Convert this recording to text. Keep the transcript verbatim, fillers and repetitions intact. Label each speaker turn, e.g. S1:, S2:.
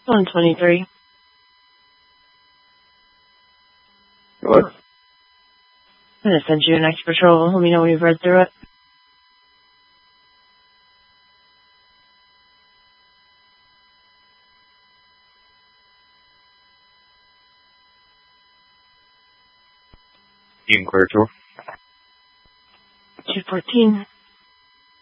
S1: one twenty-three.
S2: What?
S1: I'm going to send you an next patrol. Let me know when you've read through it.
S2: You can clear tour.
S1: two fourteen.